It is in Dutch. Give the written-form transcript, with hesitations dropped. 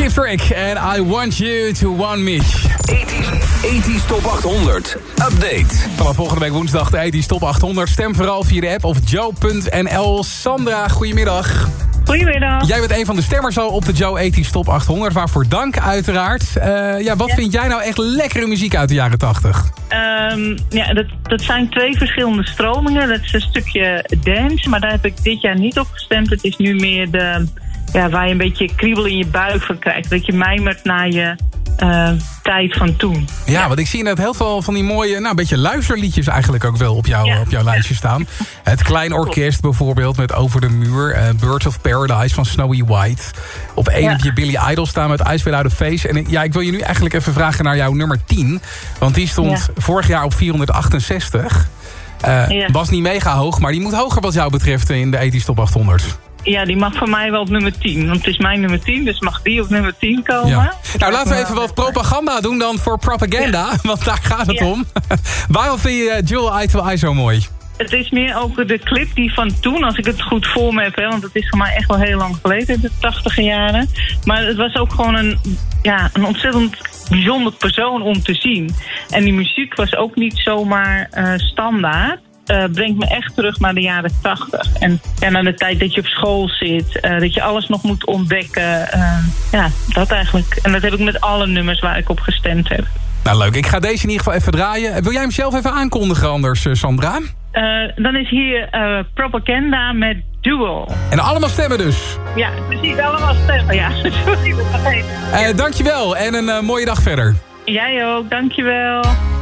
Steve Trick en I Want You to Want Me. 80's Top 800 Update. Vanaf volgende week woensdag de 80's Top 800. Stem vooral via de app of joe.nl. Sandra, goedemiddag. Goedemiddag. Jij bent een van de stemmers al op de Joe 80's Top 800. Waarvoor dank uiteraard. Wat vind jij nou echt lekkere muziek uit de jaren 80? Dat zijn twee verschillende stromingen. Dat is een stukje dance, maar daar heb ik dit jaar niet op gestemd. Het is nu meer waar je een beetje kriebel in je buik van krijgt. Dat je mijmert naar je tijd van toen. Ja, want ik zie net heel veel van die mooie, een beetje luisterliedjes eigenlijk ook wel op jouw lijstje staan. Het Klein Orkest bijvoorbeeld met Over de Muur. Birds of Paradise van Snowy White. Op 1 heb je Billy Idol staan met Ice Without a Face. En ik wil je nu eigenlijk even vragen naar jouw nummer 10. Want die stond vorig jaar op 468. Was niet mega hoog, maar die moet hoger wat jou betreft in de 80's Top 800. Ja, die mag voor mij wel op nummer 10. Want het is mijn nummer 10, dus mag die op nummer 10 komen. Ja. Nou, laten we even wat propaganda doen dan voor Propaganda. Ja. Want daar gaat het om. Waarom vind je Jewel Eye to Eye zo mooi? Het is meer ook de clip die van toen, als ik het goed voor me heb. Hè, want het is voor mij echt wel heel lang geleden, in de 80e jaren. Maar het was ook gewoon een ontzettend bijzonder persoon om te zien. En die muziek was ook niet zomaar standaard. Brengt me echt terug naar de jaren 80. En naar de tijd dat je op school zit. Dat je alles nog moet ontdekken. Dat eigenlijk. En dat heb ik met alle nummers waar ik op gestemd heb. Nou, leuk. Ik ga deze in ieder geval even draaien. Wil jij hem zelf even aankondigen anders, Sandra? Dan is hier Propaganda met Duel. En allemaal stemmen dus? Ja, precies. Allemaal stemmen. Ja, sorry, dat vergeten. Dankjewel en een mooie dag verder. Jij ook, dankjewel.